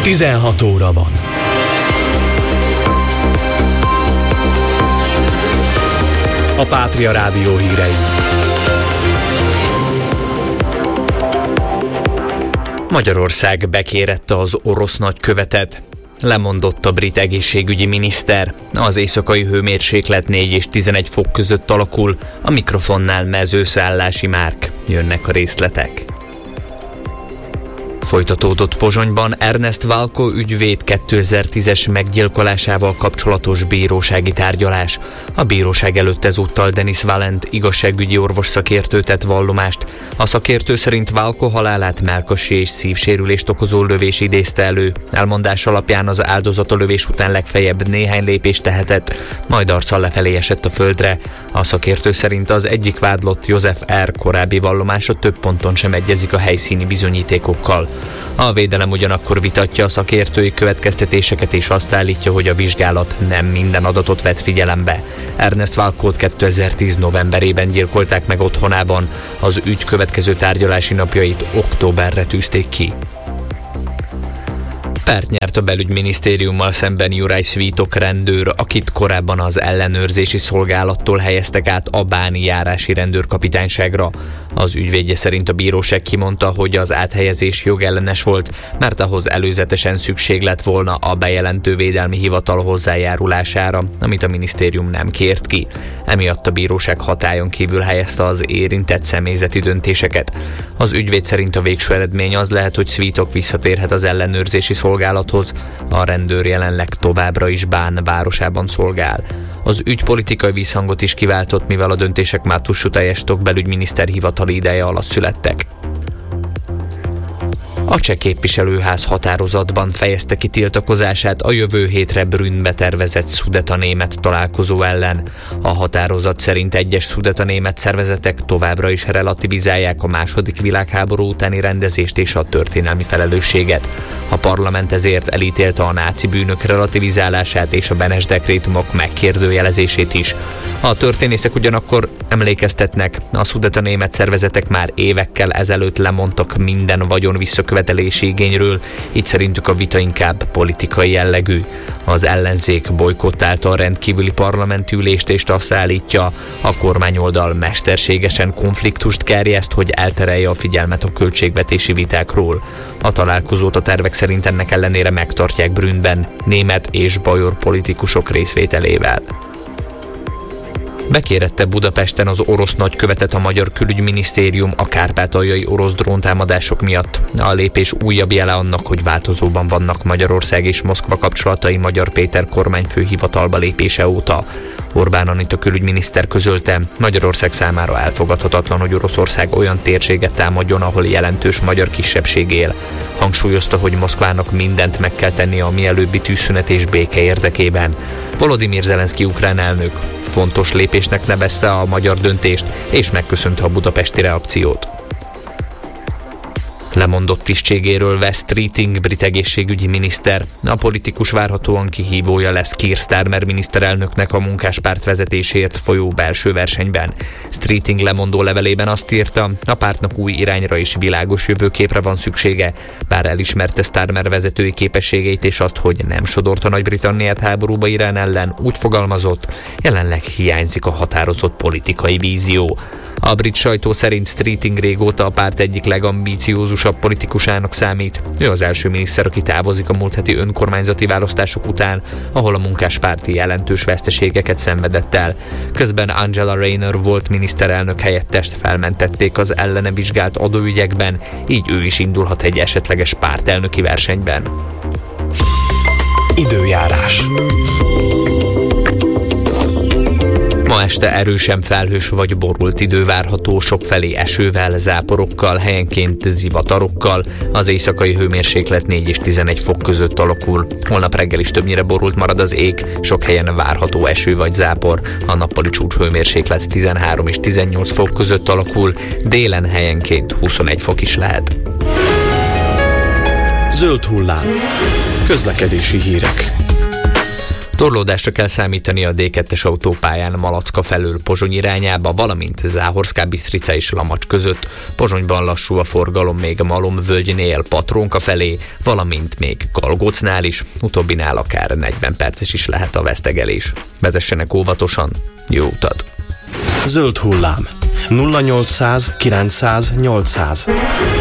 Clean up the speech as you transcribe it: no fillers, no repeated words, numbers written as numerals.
16 óra van. A Pátria Rádió hírei. Magyarország bekérette az orosz nagykövetet. Lemondott a brit egészségügyi miniszter. Az éjszakai hőmérséklet 4 és 11 fok között alakul, a mikrofonnál Mezőszállási Márk. Jönnek a részletek. Folytatódott Pozsonyban Ernest Valko ügyvéd 2010-es meggyilkolásával kapcsolatos bírósági tárgyalás. A bíróság előtt ezúttal Denis Valent igazságügyi orvos szakértő tett vallomást. A szakértő szerint Valko halálát mellkasi és szívsérülést okozó lövés idézte elő. Elmondás alapján az áldozat a lövés után legfeljebb néhány lépést tehetett, majd arccal lefelé esett a földre. A szakértő szerint az egyik vádlott József R. korábbi vallomása több ponton sem egyezik a helyszíni bizonyítékokkal. A védelem ugyanakkor vitatja a szakértői következtetéseket és azt állítja, hogy a vizsgálat nem minden adatot vett figyelembe. Ernest Valkót 2010 novemberében gyilkolták meg otthonában, az ügy következő tárgyalási napjait októberre tűzték ki. Pert nyert a belügyminisztériummal szemben Juraj Svítok rendőr, akit korábban az ellenőrzési szolgálattól helyeztek át a báni járási rendőrkapitányságra. Az ügyvédje szerint a bíróság kimondta, hogy az áthelyezés jogellenes volt, mert ahhoz előzetesen szükség lett volna a bejelentő védelmi hivatal hozzájárulására, amit a minisztérium nem kért ki. Emiatt a bíróság hatályon kívül helyezte az érintett személyzeti döntéseket. Az ügyvéd szerint a végső eredmény az lehet, hogy Svítok visszatérhet az ellenőrzési szolgálathoz, a rendőr jelenleg továbbra is Bán városában szolgál. Az ügy politikai visszhangot is kiváltott, mivel a döntések Mártus Utajesztok belügyminiszter hivatali ideje alatt születtek. A cseh képviselőház határozatban fejezte ki tiltakozását a jövő hétre Brünnbe tervezett szudeta-német találkozó ellen. A határozat szerint egyes szudeta-német szervezetek továbbra is relativizálják a II. Világháború utáni rendezést és a történelmi felelősséget. A parlament ezért elítélte a náci bűnök relativizálását és a Benes dekrétumok megkérdőjelezését is. A történészek ugyanakkor emlékeztetnek, a szudeta-német szervezetek már évekkel ezelőtt lemondtak minden vagyon visszakövetelési igényről, így szerintük a vita inkább politikai jellegű. Az ellenzék bojkottálta a rendkívüli parlamenti ülést és azt állítja, a kormányoldal mesterségesen konfliktust gerjeszt, hogy elterelje a figyelmet a költségvetési vitákról. A találkozót a tervek szerint ennek ellenére megtartják Brünnben, német és bajor politikusok részvételével. Bekérette Budapesten az orosz nagykövetet a magyar külügyminisztérium a kárpátaljai orosz dróntámadások miatt. A lépés újabb jele annak, hogy változóban vannak Magyarország és Moszkva kapcsolatai Magyar Péter kormányfő hivatalba lépése óta. Orbán Anita külügyminiszter közölte, Magyarország számára elfogadhatatlan, hogy Oroszország olyan térséget támadjon, ahol jelentős magyar kisebbség él. Hangsúlyozta, hogy Moszkvának mindent meg kell tennie a mielőbbi tűzszünet és béke érdekében. Volodymyr Zelenszky ukrán elnök fontos lépésnek nevezte a magyar döntést, és megköszönte a budapesti reakciót. Lemondott tisztségéről Wes Streeting brit egészségügyi miniszter. A politikus várhatóan kihívója lesz Keir Starmer miniszterelnöknek a munkáspárt vezetéséért folyó belső versenyben. Streeting lemondó levelében azt írta, a pártnak új irányra és világos jövőképre van szüksége, bár elismerte Starmer vezetői képességeit és azt, hogy nem sodorta Nagy-Britanniát háborúba Irán ellen, úgy fogalmazott, jelenleg hiányzik a határozott politikai vízió. A brit sajtó szerint Streeting régóta a párt egyik legambíciózusabb politikusának számít. Ő az első miniszter, aki távozik a múlt heti önkormányzati választások után, ahol a munkáspárti jelentős veszteségeket szenvedett el. Közben Angela Rayner volt miniszterelnök helyettest felmentették az ellene vizsgált adóügyekben, így ő is indulhat egy esetleges pártelnöki versenyben. Időjárás. Ma este erősen felhős vagy borult idő várható, sokfelé esővel, záporokkal, helyenként zivatarokkal. Az éjszakai hőmérséklet 4 és 11 fok között alakul. Holnap reggel is többnyire borult marad az ég, sok helyen várható eső vagy zápor. A nappali csúcshőmérséklet 13 és 18 fok között alakul, délen helyenként 21 fok is lehet. Zöld hullám. Közlekedési hírek. Torlódásra kell számítani a D2-es autópályán Malacka felől Pozsony irányába, valamint Záhorszká-Bistrica és Lamacs között. Pozsonyban lassú a forgalom még a Malomvölgynél Patrónka felé, valamint még Galgócnál is, utóbbinál akár 40 perces is lehet a vesztegelés. Vezessenek óvatosan, jó utat! Zöld hullám 0800 900 800.